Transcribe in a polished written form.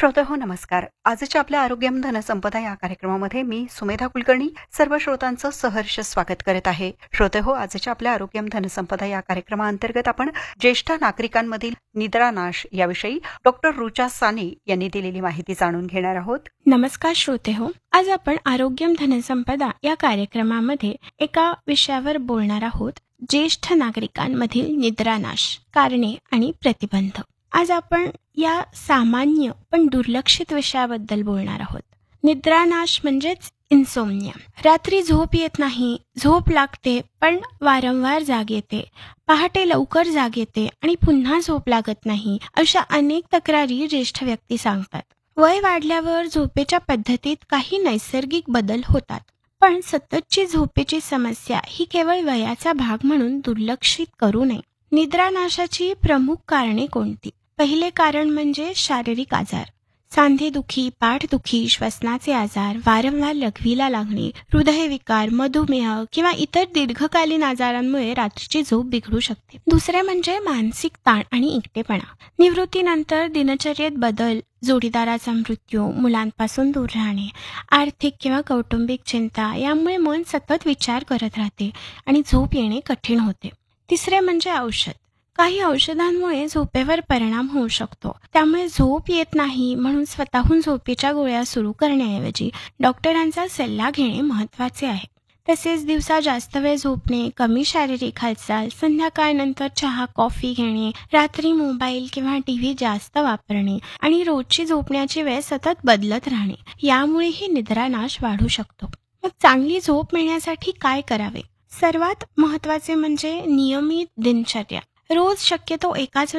श्रोते हो नमस्कार. आजच्या आपल्या आरोग्यम धनसंपदा या कार्यक्रमामध्ये मी सुमेधा कुलकर्णी सर्व श्रोतांचं सहर्ष स्वागत करत आहे. श्रोते हो, आजच्या आपल्या आरोग्यम धनसंपदा या कार्यक्रमाअंतर्गत आपण ज्येष्ठ नागरिकांमधील निद्रानाश याविषयी डॉक्टर रुचा साने यांनी दिलेली माहिती जाणून घेणार आहोत. नमस्कार श्रोते हो, आज आपण आरोग्यम धनसंपदा या कार्यक्रमामध्ये एका विषयावर बोलणार आहोत. ज्येष्ठ नागरिकांमधील निद्रानाश, कारणे आणि प्रतिबंध. आज आपण या सामान्य पण दुर्लक्षित विषयाबद्दल बोलणार आहोत. निद्रानाश म्हणजेच इन्सोम्निया. रात्री झोप येत नाही, झोप लागते पण वारंवार जाग येते, पहाटे लवकर जाग येते आणि पुन्हा झोप लागत नाही, अशा अनेक तक्रारी ज्येष्ठ व्यक्ती सांगतात. वय वाढल्यावर झोपेच्या पद्धतीत काही नैसर्गिक बदल होतात, पण सततची झोपेची समस्या ही केवळ वयाचा भाग म्हणून दुर्लक्षित करू नये. निद्रानाशाची प्रमुख कारणे कोणती? पहिले कारण म्हणजे शारीरिक आजार. सांधेदुखी, पाठदुखी, श्वसनाचे आजार, वारंवार लघवीला लागणे, हृदयविकार, मधुमेह किंवा इतर दीर्घकालीन आजारांमुळे रात्रीची झोप बिघडू शकते. दुसरे म्हणजे मानसिक ताण आणि एकटेपणा. निवृत्तीनंतर दिनचर्येत बदल, जोडीदाराचा मृत्यू, मुलांपासून दूर राहणे, आर्थिक किंवा कौटुंबिक चिंता यामुळे मन सतत विचार करत राहते आणि झोप येणे कठीण होते. तिसरे म्हणजे औषध. काही औषधांमुळे झोपेवर परिणाम होऊ शकतो, त्यामुळे झोप येत नाही म्हणून स्वतःहून झोपेच्या गोळ्या सुरू करण्याऐवजी डॉक्टरांचा सल्ला घेणे महत्त्वाचे आहे. तसेच दिवसा जास्त वेळ झोपणे, कमी शारीरिक हालचाल, संध्याकाळनंतर चहा कॉफी घेणे, रात्री मोबाईल किंवा टीव्ही जास्त वापरणे आणि रोजची झोपण्याची वेळ सतत बदलत राहणे यामुळेही निद्रानाश वाढू शकतो. मग चांगली झोप मिळण्यासाठी काय करावे? सर्वात महत्त्वाचे म्हणजे नियमित दिनचर्या. रोज शक्यतो एकाच